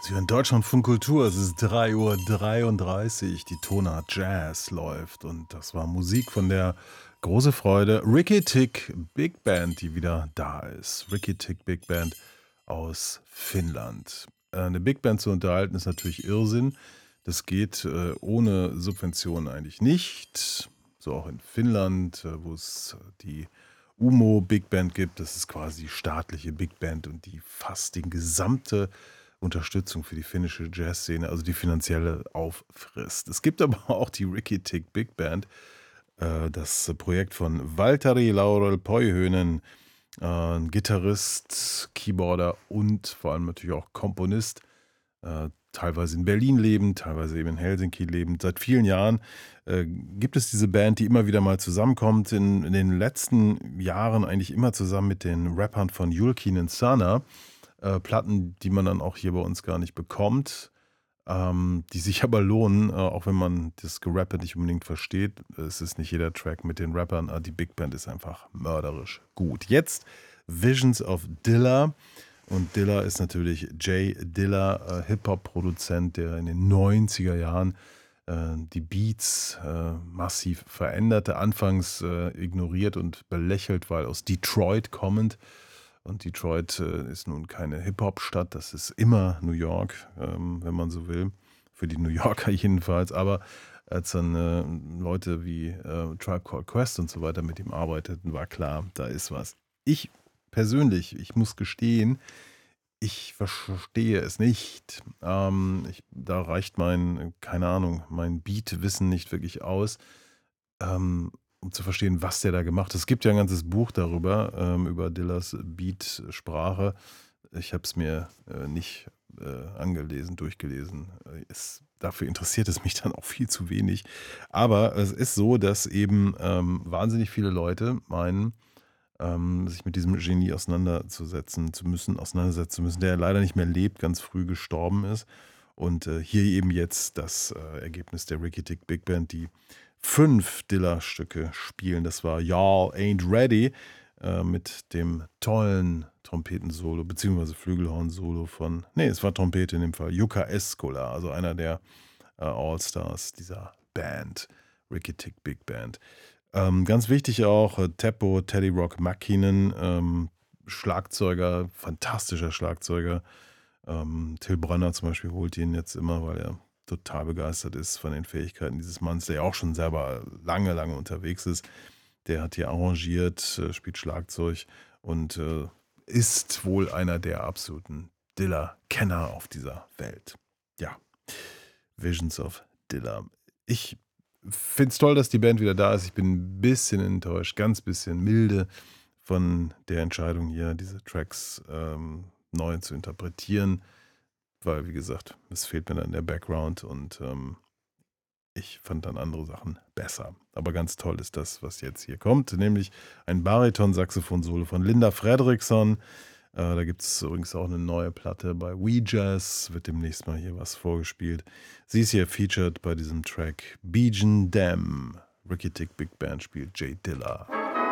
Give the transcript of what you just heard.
Sie hören Deutschlandfunk Kultur, es ist 3:33 Uhr, die Tonart Jazz läuft und das war Musik von der Große Freude Ricky Tick Big Band, die wieder da ist. Ricky Tick Big Band aus Finnland. 'Ne Big Band zu unterhalten ist natürlich Irrsinn. Das geht, ohne Subventionen eigentlich nicht. So auch in Finnland, wo es die UMO Big Band gibt. Das ist quasi die staatliche Big Band und die fast die gesamte Unterstützung für die finnische Jazzszene, also die finanzielle auffrisst. Es gibt aber auch die Ricky Tick Big Band, das Projekt von Valtteri Laurel Poihönen, 'n Gitarrist, Keyboarder und vor allem natürlich auch Komponist, teilweise in Berlin lebend, teilweise eben in Helsinki lebend. Seit vielen Jahren, gibt es diese Band, die immer wieder mal zusammenkommt. In den letzten Jahren eigentlich immer zusammen mit den Rappern von Julkinen Sana. Platten, die man dann auch hier bei uns gar nicht bekommt, die sich aber lohnen, auch wenn man das Gerappe nicht unbedingt versteht. Es ist nicht jeder Track mit den Rappern, die Big Band ist einfach mörderisch gut. Jetzt Visions of Dilla. Und Dilla ist natürlich Jay Dilla, Hip-Hop-Produzent, der in den 90er Jahren die Beats massiv veränderte. Anfangs ignoriert und belächelt, weil aus Detroit kommend. Und Detroit ist nun keine Hip-Hop-Stadt, das ist immer New York, wenn man so will. Für die New Yorker jedenfalls. Aber als dann Leute wie Tribe Called Quest und so weiter mit ihm arbeiteten, war klar, da ist was. Ich persönlich, ich muss gestehen, ich verstehe es nicht. Da reicht mein, keine Ahnung, mein Beat-Wissen nicht wirklich aus, um zu verstehen, was der da gemacht hat. Es gibt ja ein ganzes Buch darüber, über Dillas Beat-Sprache. Ich habe es mir nicht angelesen, durchgelesen. Dafür interessiert es mich dann auch viel zu wenig. Aber es ist so, dass eben wahnsinnig viele Leute meinen, sich mit diesem Genie auseinandersetzen zu müssen, der leider nicht mehr lebt, ganz früh gestorben ist. Und hier eben jetzt das Ergebnis der Ricky Tick Big Band, die 5 Dilla-Stücke spielen. Das war Y'all Ain't Ready mit dem tollen Trompetensolo beziehungsweise Flügelhorn-Solo von, nee, es war Trompete in dem Fall, Jukka Eskola, also einer der All-Stars dieser Band, Ricky Tick Big Band. Ganz wichtig auch, Teppo, Teddy Rock Mäkinen, Schlagzeuger, fantastischer Schlagzeuger. Till Brönner zum Beispiel holt ihn jetzt immer, weil er total begeistert ist von den Fähigkeiten dieses Manns, der ja auch schon selber lange, lange unterwegs ist. Der hat hier arrangiert, spielt Schlagzeug und ist wohl einer der absoluten Dilla-Kenner auf dieser Welt. Ja, Visions of Dilla. Ich finde es toll, dass die Band wieder da ist. Ich bin ein bisschen enttäuscht, ganz bisschen milde von der Entscheidung hier, diese Tracks neu zu interpretieren, weil, wie gesagt, es fehlt mir dann der Background und ich fand dann andere Sachen besser. Aber ganz toll ist das, was jetzt hier kommt, nämlich ein Bariton-Saxophon-Solo von Linda Fredriksson. Da gibt es übrigens auch eine neue Platte bei WeJazz, wird demnächst mal hier was vorgespielt. Sie ist hier featured bei diesem Track Bijan Dam. Ricky Tick Big Band spielt Jay Dilla.